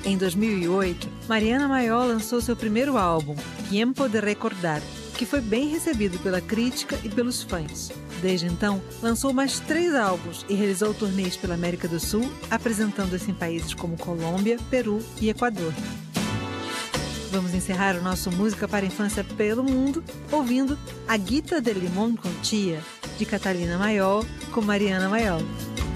Em 2008, Mariana Mayol lançou seu primeiro álbum, Tiempo de Recordar, que foi bem recebido pela crítica e pelos fãs. Desde então, lançou mais 3 álbuns e realizou turnês pela América do Sul, apresentando-se em países como Colômbia, Peru e Equador. Vamos encerrar o nosso Música para a Infância pelo Mundo ouvindo A Guita de Limón con Tia, de Catalina Mayol, com Mariana Mayol.